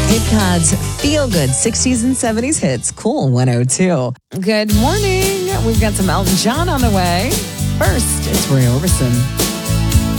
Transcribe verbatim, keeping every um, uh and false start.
Cape Cod's feel-good sixties and seventies hits, Cool one oh two. Good morning. We've got some Elton John on the way. First, it's Roy Orbison.